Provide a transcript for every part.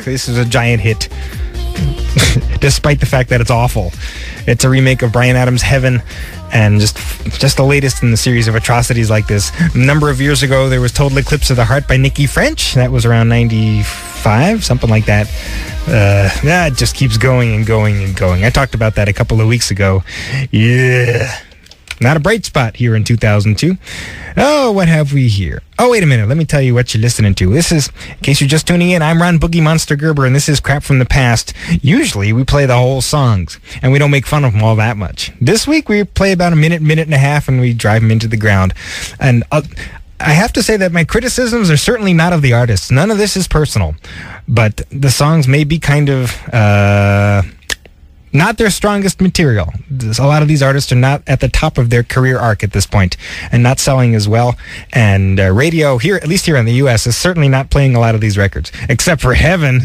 this is a giant hit, despite the fact that it's awful. It's a remake of Bryan Adams' Heaven, and just the latest in the series of atrocities like this. A number of years ago, there was Total Eclipse of the Heart by Nikki French. That was around 95, something like that. It just keeps going and going and going. I talked about that a couple of weeks ago. Yeah. Not a bright spot here in 2002. Oh, what have we here? Oh, wait a minute. Let me tell you what you're listening to. This is, in case you're just tuning in, I'm Ron Boogie Monster Gerber, and this is Crap from the Past. Usually, we play the whole songs, and we don't make fun of them all that much. This week, we play about a minute and a half, and we drive them into the ground. And I have to say that my criticisms are certainly not of the artists. None of this is personal. But the songs may be kind of... not their strongest material. A lot of these artists are not at the top of their career arc at this point and not selling as well. And radio here, at least here in the U.S., is certainly not playing a lot of these records. Except for Heaven.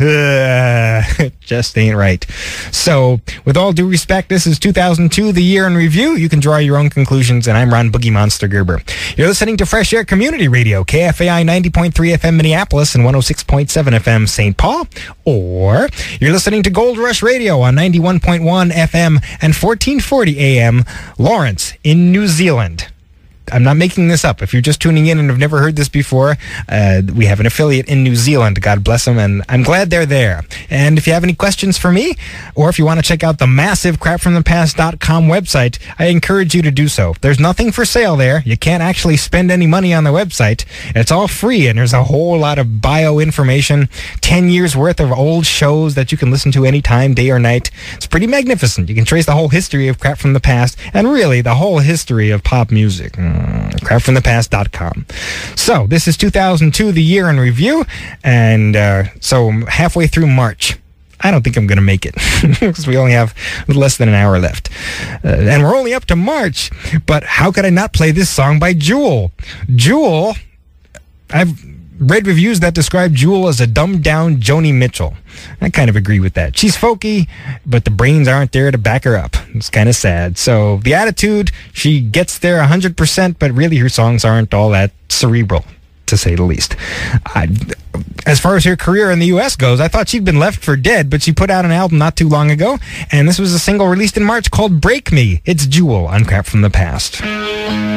It just ain't right. So, with all due respect, this is 2002, the year in review. You can draw your own conclusions, and I'm Ron Boogie Monster Gerber. You're listening to Fresh Air Community Radio, KFAI 90.3 FM Minneapolis and 106.7 FM St. Paul. Or you're listening to Gold Rush Radio on 91.1 FM and 1440 AM, Lawrence in New Zealand. I'm not making this up. If you're just tuning in and have never heard this before, we have an affiliate in New Zealand. God bless them, and I'm glad they're there. And if you have any questions for me, or if you want to check out the massive crapfromthepast.com website, I encourage you to do so. There's nothing for sale there. You can't actually spend any money on the website. It's all free, and there's a whole lot of bio information, 10 years worth of old shows that you can listen to anytime, day or night. It's pretty magnificent. You can trace the whole history of Crap from the Past, and really the whole history of pop music. Crapfromthepast.com. So, this is 2002, the year in review, and so halfway through March. I don't think I'm going to make it because we only have less than an hour left. And we're only up to March. But how could I not play this song by Jewel? Jewel, I've read reviews that describe Jewel as a dumbed-down Joni Mitchell. I kind of agree with that. She's folky, but the brains aren't there to back her up. It's kind of sad. So the attitude, she gets there 100%, but really her songs aren't all that cerebral, to say the least. As far as her career in the U.S. goes, I thought she'd been left for dead, but she put out an album not too long ago, and this was a single released in March called Break Me. It's Jewel on Crap from the Past.